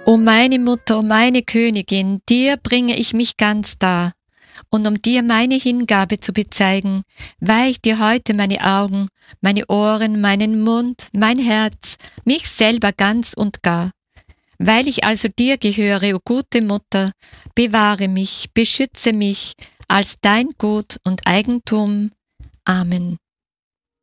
O meine Mutter, o meine Königin, dir bringe ich mich ganz dar. Und um dir meine Hingabe zu bezeigen, weih ich dir heute meine Augen, meine Ohren, meinen Mund, mein Herz, mich selber ganz und gar. Weil ich also dir gehöre, o gute Mutter, bewahre mich, beschütze mich als dein Gut und Eigentum. Amen.